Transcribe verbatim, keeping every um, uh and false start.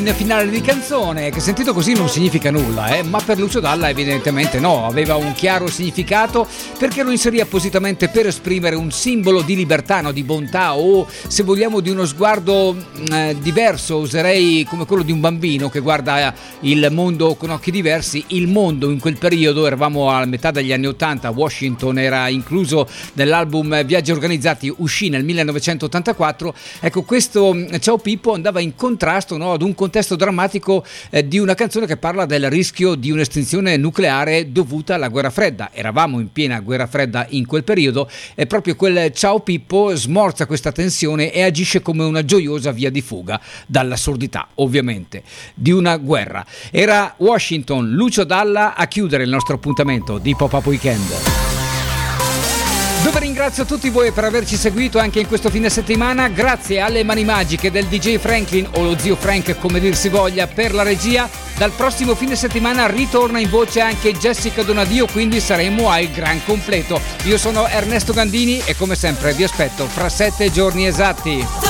Finale di canzone che sentito così non significa nulla, eh? Ma per Lucio Dalla evidentemente no, aveva un chiaro significato perché lo inserì appositamente per esprimere un simbolo di libertà, no? Di bontà o, se vogliamo, di uno sguardo eh, diverso, userei come quello di un bambino che guarda il mondo con occhi diversi. Il mondo in quel periodo, eravamo a metà degli anni ottanta, Washington era incluso nell'album Viaggi Organizzati, uscì nel millenovecentottantaquattro. Ecco, questo Ciao Pippo andava in contrasto, no? Ad un contesto drammatico eh, di una canzone che parla del rischio di un'estinzione nucleare dovuta alla guerra fredda. Eravamo in piena guerra fredda in quel periodo e proprio quel Ciao Pippo smorza questa tensione e agisce come una gioiosa via di fuga dall'assurdità, ovviamente, di una guerra. Era Washington, Lucio Dalla, a chiudere il nostro appuntamento di Pop-Up Weekend, dove ringrazio tutti voi per averci seguito anche in questo fine settimana. Grazie alle mani magiche del D J Franklin, o lo zio Frank come dir si voglia, per la regia. Dal prossimo fine settimana ritorna in voce anche Jessica Donadio, quindi saremo al gran completo. Io sono Ernesto Gandini e come sempre vi aspetto fra sette giorni esatti.